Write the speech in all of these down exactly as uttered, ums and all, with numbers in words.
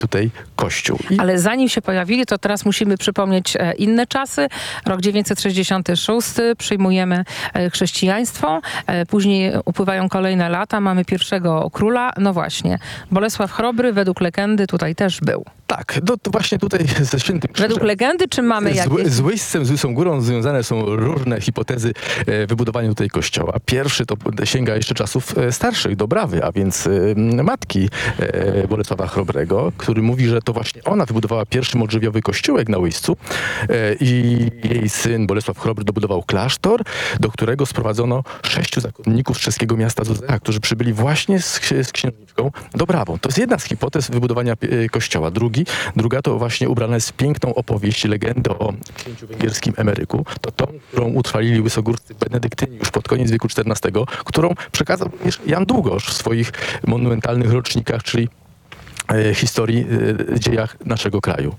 tutaj kościół. I... Ale zanim się pojawili, to teraz musimy przypomnieć inne czasy. Rok dziewięćset sześćdziesiąty szósty, przyjmujemy chrześcijaństwo, później upływają kolejne lata, mamy pierwszego króla. No właśnie, Bolesław Chrobry według legendy tutaj też był. Tak, no to właśnie tutaj ze Świętym Krzyżem. Według legendy, czy mamy jakieś... Z, z Łyżcem, z Łysą Górą związane są różne hipotezy e, wybudowania tutaj kościoła. Pierwszy to sięga jeszcze czasów e, starszych, Dobrawy, a więc e, matki e, Bolesława Chrobrego, który mówi, że to właśnie ona wybudowała pierwszy modrzewiowy kościółek na Łyżcu e, i jej syn Bolesław Chrobry dobudował klasztor, do którego sprowadzono sześciu zakonników z czeskiego miasta Zuzecha, którzy przybyli właśnie z, z księżniczką Dobrawą. To jest jedna z hipotez wybudowania e, kościoła. Drugi Druga to właśnie ubrana jest w piękną opowieść, legendę o księciu węgierskim Emeryku. To tą, którą utrwalili łysogórscy benedyktyni już pod koniec wieku czternastego, którą przekazał również Jan Długosz w swoich monumentalnych rocznikach, czyli e, historii, e, dziejach naszego kraju.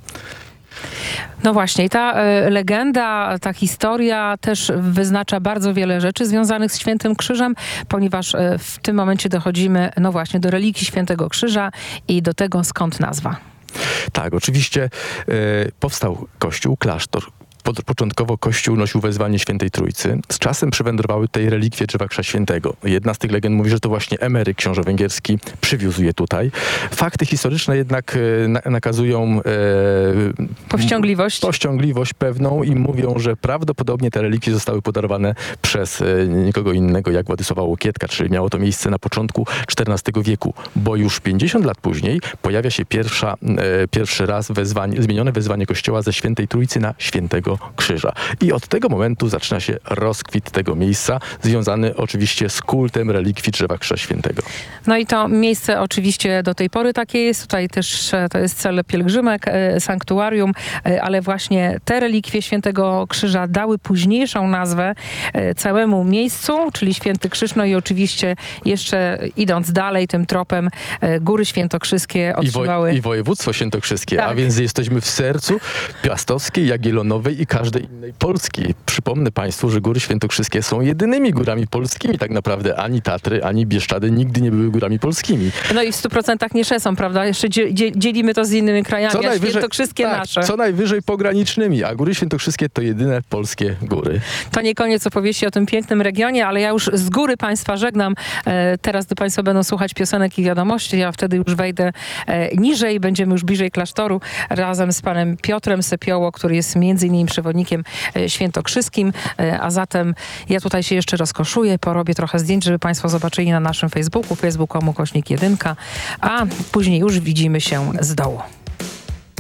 No właśnie, i ta e, legenda, ta historia też wyznacza bardzo wiele rzeczy związanych z Świętym Krzyżem, ponieważ e, w tym momencie dochodzimy, no właśnie, do relikwii Świętego Krzyża i do tego, skąd nazwa. Tak, oczywiście e, powstał kościół, klasztor. Pod, początkowo Kościół nosił wezwanie Świętej Trójcy. Z czasem przywędrowały tej relikwie drzewa Krza Świętego. Jedna z tych legend mówi, że to właśnie Emeryk, książę węgierski, przywiózł je tutaj. Fakty historyczne jednak e, na, nakazują e, powściągliwość. powściągliwość pewną i mówią, że prawdopodobnie te relikwie zostały podarowane przez e, nikogo innego, jak Władysława Łokietka, czyli miało to miejsce na początku czternastego wieku, bo już pięćdziesiąt lat później pojawia się pierwsza, e, pierwszy raz wezwanie, zmienione wezwanie Kościoła ze Świętej Trójcy na Świętego Krzyża. I od tego momentu zaczyna się rozkwit tego miejsca, związany oczywiście z kultem relikwii drzewa Krzyża Świętego. No i to miejsce oczywiście do tej pory takie jest. Tutaj też to jest cel pielgrzymek, sanktuarium, ale właśnie te relikwie Świętego Krzyża dały późniejszą nazwę całemu miejscu, czyli Święty Krzyż. No i oczywiście jeszcze idąc dalej tym tropem, Góry Świętokrzyskie otrzymały... I, woj- i województwo świętokrzyskie, tak. A więc jesteśmy w sercu Piastowskiej, Jagiellonowej i każdej innej Polski. Przypomnę Państwu, że Góry Świętokrzyskie są jedynymi górami polskimi tak naprawdę. Ani Tatry, ani Bieszczady nigdy nie były górami polskimi. No i w stu procentach nie są, prawda? Jeszcze dzielimy to z innymi krajami, co a świętokrzyskie tak, nasze. Co najwyżej pogranicznymi, a Góry Świętokrzyskie to jedyne polskie góry. To nie koniec opowieści o tym pięknym regionie, ale ja już z góry Państwa żegnam. E, teraz do Państwa będą słuchać piosenek i wiadomości. Ja wtedy już wejdę e, niżej, będziemy już bliżej klasztoru razem z panem Piotrem Sepioło, który jest między innymi przewodnikiem e, świętokrzyskim. E, a zatem ja tutaj się jeszcze rozkoszuję, porobię trochę zdjęć, żeby Państwo zobaczyli na naszym Facebooku, facebook kropka com ukośnik jedynka, a później już widzimy się z dołu.